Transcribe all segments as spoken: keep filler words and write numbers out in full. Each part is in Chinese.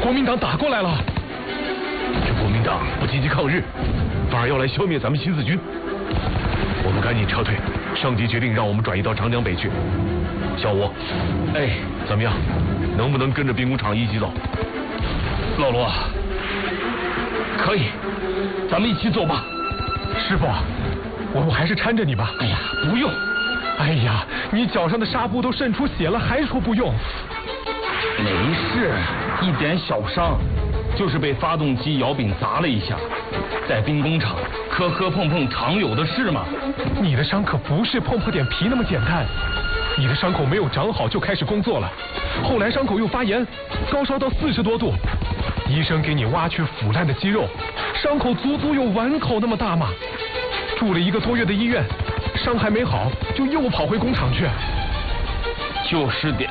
国民党打过来了。 这国民党不积极抗日，反而要来消灭咱们新四军。我们赶紧撤退，上级决定让我们转移到长江北去。小吴，哎，怎么样？能不能跟着兵工厂一起走？ 老罗，可以，咱们一起走吧。 师傅，我我还是搀着你吧。 哎呀，不用。 哎呀，你脚上的纱布都渗出血了，还说不用？ 没事，一点小伤，就是被发动机摇柄砸了一下。在兵工厂，磕磕碰碰常有的事嘛。 你的伤可不是碰破点皮那么简单，你的伤口没有长好就开始工作了，后来伤口又发炎，高烧到四十多度，医生给你挖去腐烂的肌肉，伤口足足有碗口那么大嘛。住了一个多月的医院，伤还没好就又跑回工厂去。 就是点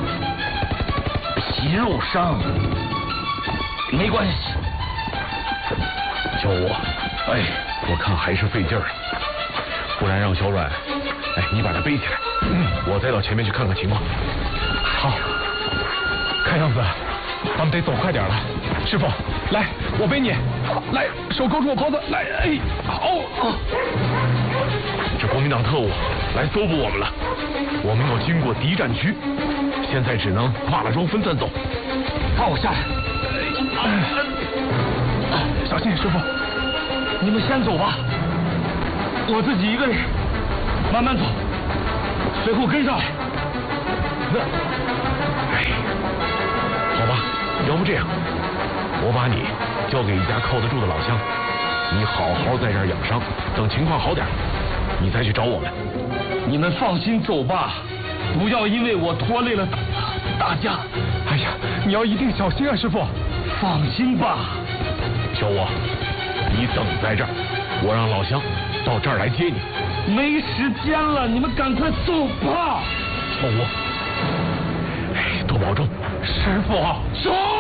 皮肉伤，没关系。 小吴，哎，我看还是费劲儿，不然让小阮，哎，你把他背起来，嗯，我再到前面去看看情况。 好，看样子咱们得走快点了。师傅，来，我背你，来，手勾住我袍子，来，哎，好。 这国民党特务来搜捕我们了，我们要经过敌占区，现在只能跨了庄分散走。 放我下来。 小心，师傅， 你们先走吧，我自己一个人慢慢走，随后跟上来。 那，哎，好吧，要不这样，我把你交给一家靠得住的老乡，你好好在这儿养伤，等情况好点，你再去找我们。 你们放心走吧，不要因为我拖累了大家。 哎呀，你要一定小心啊，师傅。 放心吧。 小吴，你等在这儿，我让老乡到这儿来接你。 没时间了，你们赶快走吧。 小吴，哎，多保重。 师傅， 走。